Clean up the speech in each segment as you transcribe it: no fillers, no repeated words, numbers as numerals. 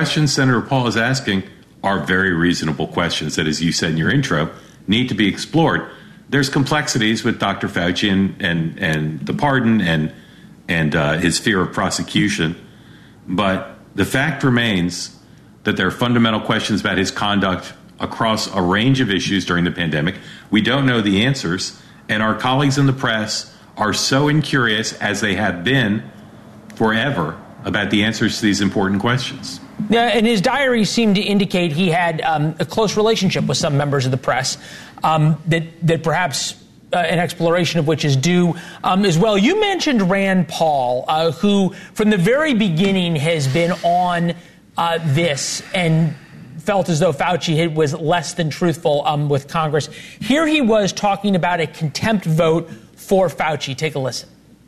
questions Senator Paul is asking are very reasonable questions that, as you said in your intro, need to be explored. There's complexities with Dr. Fauci and the pardon and his fear of prosecution. But the fact remains that there are fundamental questions about his conduct across a range of issues during the pandemic. We don't know the answers, and our colleagues in the press are so incurious, as they have been forever, about the answers to these important questions. Yeah, and his diary seemed to indicate he had a close relationship with some members of the press, that perhaps an exploration of which is due as well. You mentioned Rand Paul, who from the very beginning has been on this and felt as though Fauci was less than truthful with Congress. Here he was talking about a contempt vote for Fauci. Take a listen.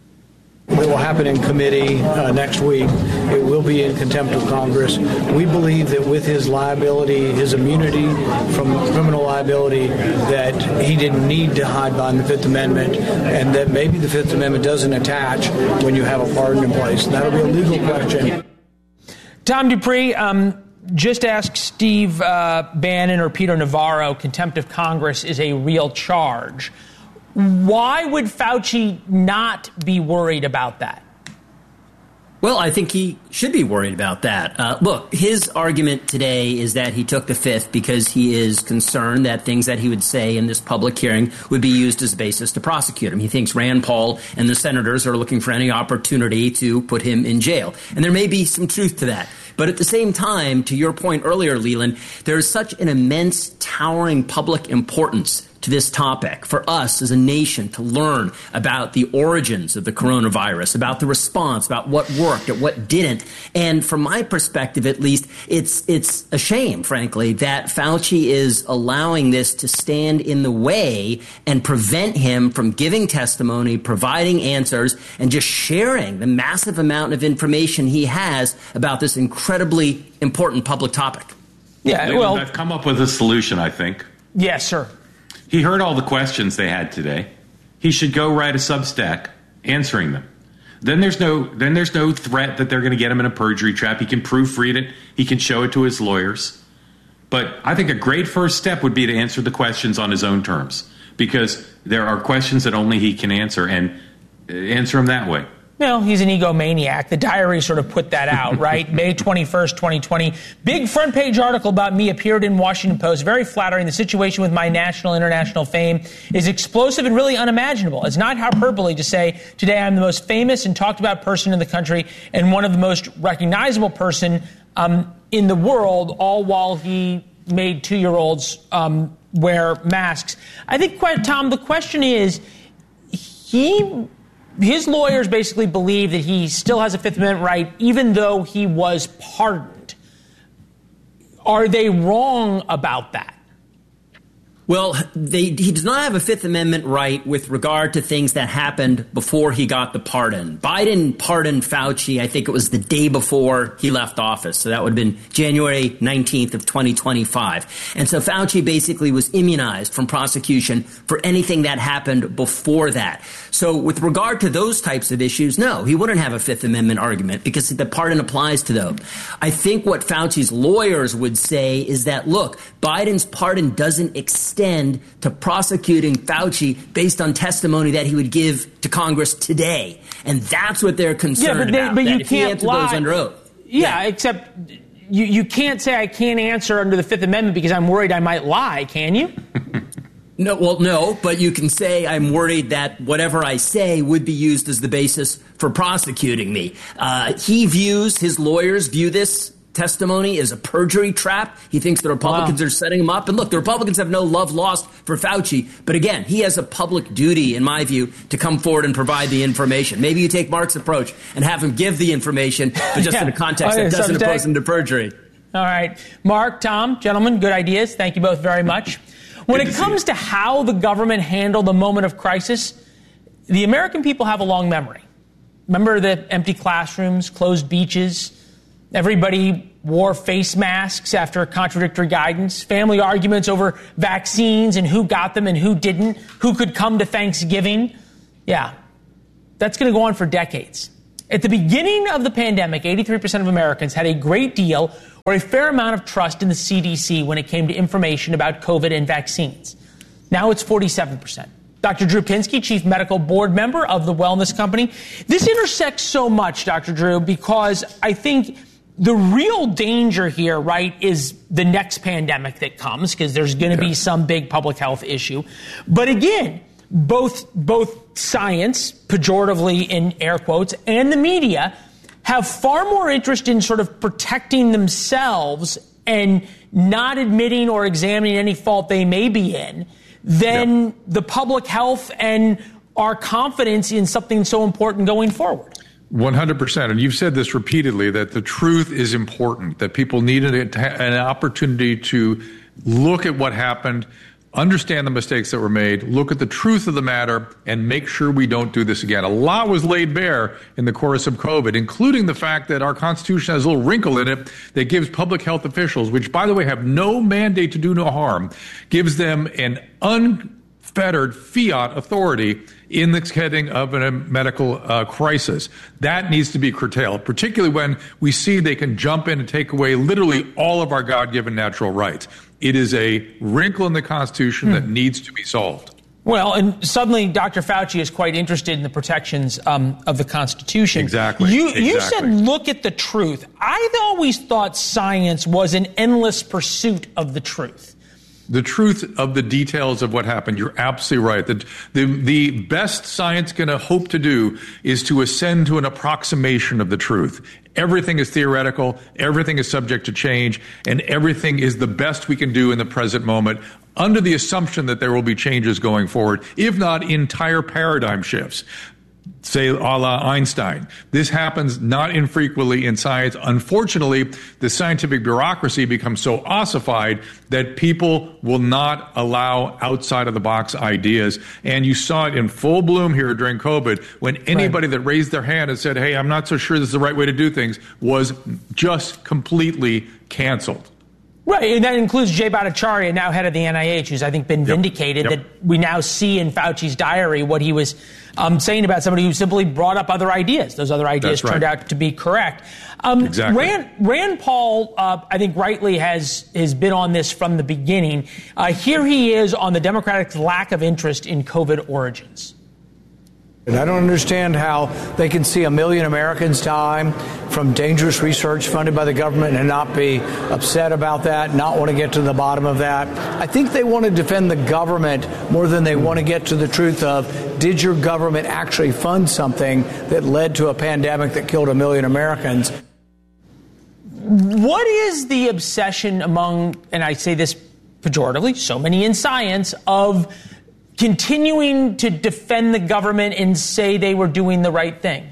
It will happen in committee next week. It will be in contempt of Congress. We believe that with his liability, his immunity from criminal liability, that he didn't need to hide behind the Fifth Amendment, and that maybe the Fifth Amendment doesn't attach when you have a pardon in place. And that'll be a legal question. Tom Dupree, just ask Steve Bannon or Peter Navarro, contempt of Congress is a real charge. Why would Fauci not be worried about that? Well, I think he should be worried about that. Look, his argument today is that he took the Fifth because he is concerned that things that he would say in this public hearing would be used as a basis to prosecute him. He thinks Rand Paul and the senators are looking for any opportunity to put him in jail. And there may be some truth to that. But at the same time, to your point earlier, Leland, there is such an immense, towering public importance to this topic for us as a nation to learn about the origins of the coronavirus, about the response, about what worked and what didn't. And from my perspective, at least, it's a shame, frankly, that Fauci is allowing this to stand in the way and prevent him from giving testimony, providing answers, and just sharing the massive amount of information he has about this incredibly important public topic. Yeah, well, I've come up with a solution, I think. Yes, sir. He heard all the questions they had today. He should go write a Substack answering them. Then there's no threat that they're going to get him in a perjury trap. He can proofread it. He can show it to his lawyers. But I think a great first step would be to answer the questions on his own terms, because there are questions that only he can answer, and answer them that way. No, he's an egomaniac. The diary sort of put that out, right? May 21st, 2020. Big front page article about me appeared in Washington Post. Very flattering. The situation with my national, international fame is explosive and really unimaginable. It's not hyperbole to say today I'm the most famous and talked about person in the country and one of the most recognizable person in the world, all while he made 2-year-olds wear masks. I think, Tom, the question is, his lawyers basically believe that he still has a Fifth Amendment right, even though he was pardoned. Are they wrong about that? Well, he does not have a Fifth Amendment right with regard to things that happened before he got the pardon. Biden pardoned Fauci, I think it was the day before he left office. So that would have been January 19th of 2025. And so Fauci basically was immunized from prosecution for anything that happened before that. So with regard to those types of issues, no, he wouldn't have a Fifth Amendment argument because the pardon applies to those. I think what Fauci's lawyers would say is that, look, Biden's pardon doesn't extend to prosecuting Fauci based on testimony that he would give to Congress today. And that's what they're concerned about. But you if he can't lie. Those under oath. Yeah, except you can't say I can't answer under the Fifth Amendment because I'm worried I might lie, can you? No, but you can say I'm worried that whatever I say would be used as the basis for prosecuting me. His lawyers view this testimony is a perjury trap. He thinks the Republicans are setting him up. And look, the Republicans have no love lost for Fauci. But again, he has a public duty, in my view, to come forward and provide the information. Maybe you take Mark's approach and have him give the information, but just in a context that doesn't oppose him to perjury. All right. Mark, Tom, gentlemen, good ideas. Thank you both very much. When it comes to how the government handled the moment of crisis, the American people have a long memory. Remember the empty classrooms, closed beaches? Everybody wore face masks after contradictory guidance, family arguments over vaccines and who got them and who didn't, who could come to Thanksgiving. Yeah, that's going to go on for decades. At the beginning of the pandemic, 83% of Americans had a great deal or a fair amount of trust in the CDC when it came to information about COVID and vaccines. Now it's 47%. Dr. Drew Pinsky, chief medical board member of the Wellness Company. This intersects so much, Dr. Drew, because I think the real danger here, right, is the next pandemic that comes, because there's going to be some big public health issue. But again, both science, pejoratively in air quotes, and the media have far more interest in sort of protecting themselves and not admitting or examining any fault they may be in than the public health and our confidence in something so important going forward. 100%. And you've said this repeatedly, that the truth is important, that people need an opportunity to look at what happened, understand the mistakes that were made, look at the truth of the matter, and make sure we don't do this again. A lot was laid bare in the course of COVID, including the fact that our Constitution has a little wrinkle in it that gives public health officials, which, by the way, have no mandate to do no harm, gives them an unfettered fiat authority in the heading of a medical crisis. That needs to be curtailed, particularly when we see they can jump in and take away literally all of our God-given natural rights. It is a wrinkle in the Constitution that needs to be solved. Well, and suddenly Dr. Fauci is quite interested in the protections of the Constitution. Exactly. You said look at the truth. I've always thought science was an endless pursuit of the truth. The truth of the details of what happened. You're absolutely right. The best science can hope to do is to ascend to an approximation of the truth. Everything is theoretical, everything is subject to change, and everything is the best we can do in the present moment under the assumption that there will be changes going forward, if not entire paradigm shifts. Say, a la Einstein. This happens not infrequently in science. Unfortunately, the scientific bureaucracy becomes so ossified that people will not allow outside-of-the-box ideas. And you saw it in full bloom here during COVID, when anybody that raised their hand and said, hey, I'm not so sure this is the right way to do things, was just completely canceled. Right, and that includes Jay Bhattacharya, now head of the NIH, who's, I think, been vindicated that we now see in Fauci's diary what he was saying about somebody who simply brought up other ideas. Those other ideas turned out to be correct. Exactly. Rand Paul, I think rightly has been on this from the beginning. Here he is on the Democratic lack of interest in COVID origins. And I don't understand how they can see 1 million Americans dying from dangerous research funded by the government and not be upset about that, not want to get to the bottom of that. I think they want to defend the government more than they want to get to the truth of, did your government actually fund something that led to a pandemic that killed 1 million Americans? What is the obsession among, and I say this pejoratively, so many in science, of continuing to defend the government and say they were doing the right thing?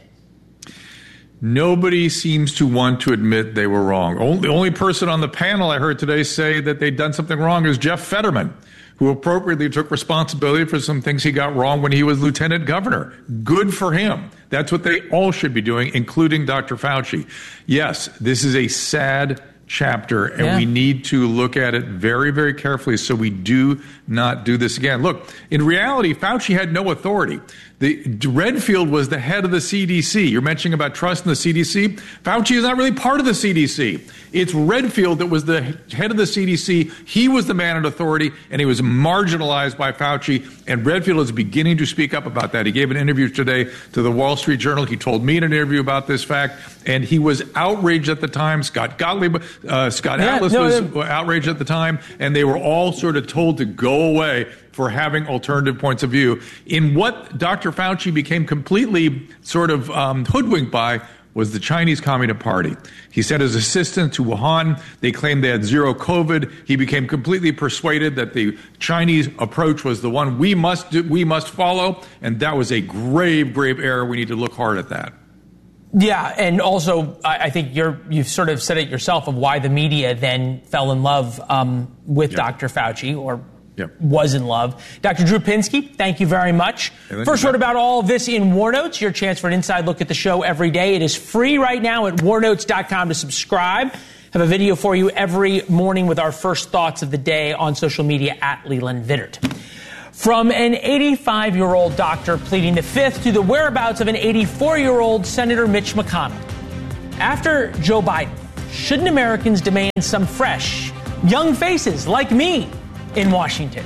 Nobody seems to want to admit they were wrong. The only person on the panel I heard today say that they'd done something wrong is Jeff Fetterman, who appropriately took responsibility for some things he got wrong when he was lieutenant governor. Good for him. That's what they all should be doing, including Dr. Fauci. Yes, this is a sad chapter, and we need to look at it very, very carefully so we do not do this again. Look, in reality, Fauci had no authority. Redfield was the head of the CDC. You're mentioning about trust in the CDC. Fauci is not really part of the CDC. It's Redfield that was the head of the CDC. He was the man in authority, and he was marginalized by Fauci. And Redfield is beginning to speak up about that. He gave an interview today to the Wall Street Journal. He told me in an interview about this fact, and he was outraged at the time. Scott Atlas was outraged at the time, and they were all sort of told to go away for having alternative points of view. In what Dr. Fauci became completely sort of hoodwinked by was the Chinese Communist Party. He sent his assistant to Wuhan. They claimed they had zero COVID. He became completely persuaded that the Chinese approach was the one we must follow, and that was a grave, grave error. We need to look hard at that. Yeah, and also I think you've sort of said it yourself of why the media then fell in love with Dr. Fauci, or was in love. Dr. Drew Pinsky, thank you very much. First word about all of this in War Notes, your chance for an inside look at the show every day. It is free right now at warnotes.com to subscribe. Have a video for you every morning with our first thoughts of the day on social media at Leland Vittert. From an 85-year-old doctor pleading the fifth to the whereabouts of an 84-year-old Senator Mitch McConnell. After Joe Biden shouldn't Americans demand some fresh, young faces like me in Washington?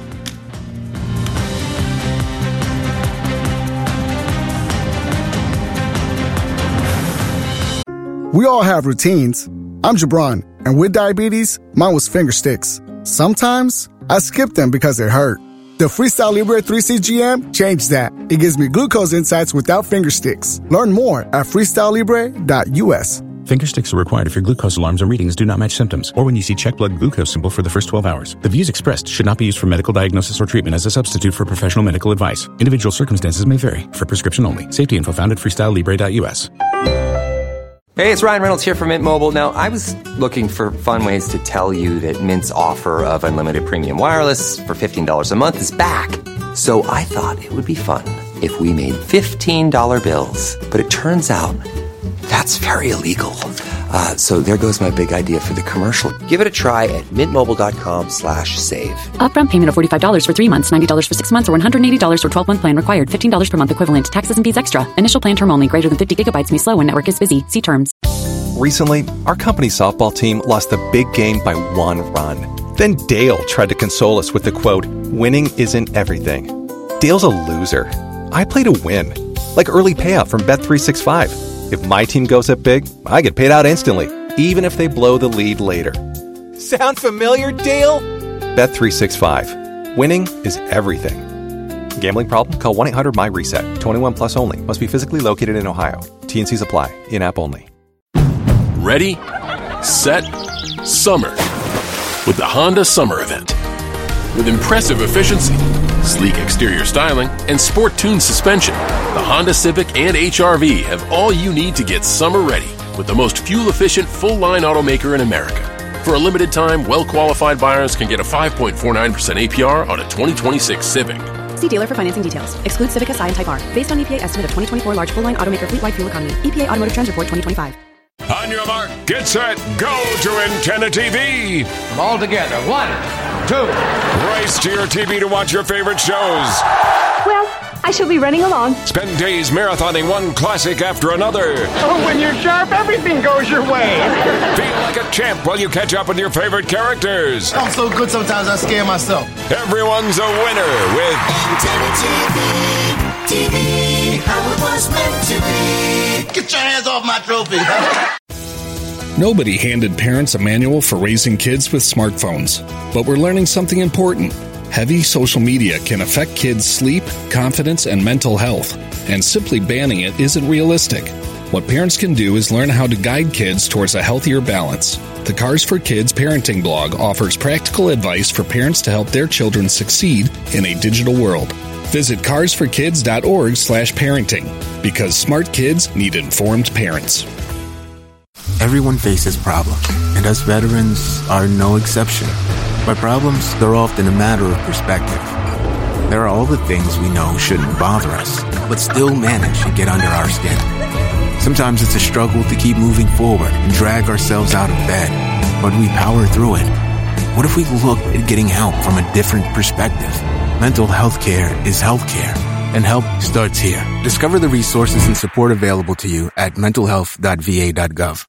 We all have routines. I'm Jabron, and with diabetes, mine was finger sticks. Sometimes I skip them because it hurt. The Freestyle Libre 3CGM changed that. It gives me glucose insights without finger sticks. Learn more at freestylelibre.us. Finger sticks are required if your glucose alarms and readings do not match symptoms, or when you see check blood glucose symbol for the first 12 hours. The views expressed should not be used for medical diagnosis or treatment as a substitute for professional medical advice. Individual circumstances may vary. For prescription only. Safety info found at freestylelibre.us. Hey, it's Ryan Reynolds here from Mint Mobile. Now, I was looking for fun ways to tell you that Mint's offer of unlimited premium wireless for $15 a month is back. So I thought it would be fun if we made $15 bills. But it turns out that's very illegal. So there goes my big idea for the commercial. Give it a try at mintmobile.com/save. Upfront payment of $45 for 3 months, $90 for 6 months, or $180 for 12-month plan required. $15 per month equivalent. Taxes and fees extra. Initial plan term only. Greater than 50 gigabytes may slow when network is busy. See terms. Recently, our company softball team lost the big game by 1 run. Then Dale tried to console us with the quote, "Winning isn't everything." Dale's a loser. I play to win. Like early payout from Bet365. If my team goes up big, I get paid out instantly, even if they blow the lead later. Sound familiar, Dale? Bet365. Winning is everything. Gambling problem? Call 1-800-MY-RESET. 21 plus only. Must be physically located in Ohio. T&Cs apply. In-app only. Ready, set, summer. With the Honda Summer Event. With impressive efficiency, sleek exterior styling, and sport-tuned suspension, the Honda Civic and HR-V have all you need to get summer ready with the most fuel-efficient full-line automaker in America. For a limited time, well-qualified buyers can get a 5.49% APR on a 2026 Civic. See dealer for financing details. Exclude Civic Si and Type R. Based on EPA estimate of 2024 large full-line automaker fleet-wide fuel economy. EPA Automotive Trends Report 2025. On your mark, get set, go to Antenna TV. All together, 1, 2. Race to your TV to watch your favorite shows. Well, I shall be running along. Spend days marathoning one classic after another. Oh, when you're sharp, everything goes your way. Feel like a champ while you catch up with your favorite characters. I'm so good sometimes I scare myself. Everyone's a winner with Antenna TV, how it was meant to be. Get your hands off my trophy. Nobody handed parents a manual for raising kids with smartphones, but we're learning something important. Heavy social media can affect kids' sleep, confidence, and mental health, and simply banning it isn't realistic. What parents can do is learn how to guide kids towards a healthier balance. The Cars for Kids parenting blog offers practical advice for parents to help their children succeed in a digital world. Visit carsforkids.org/parenting, because smart kids need informed parents. Everyone faces problems, and us veterans are no exception. But problems, they're often a matter of perspective. There are all the things we know shouldn't bother us, but still manage to get under our skin. Sometimes it's a struggle to keep moving forward and drag ourselves out of bed, but we power through it. What if we looked at getting help from a different perspective? Mental health care is healthcare, and help starts here. Discover the resources and support available to you at mentalhealth.va.gov.